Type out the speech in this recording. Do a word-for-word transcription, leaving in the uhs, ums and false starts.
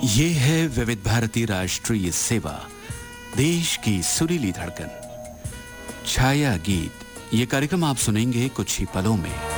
ये है विविध भारती राष्ट्रीय सेवा, देश की सुरीली धड़कन। छाया गीत, ये कार्यक्रम आप सुनेंगे कुछ ही पलों में।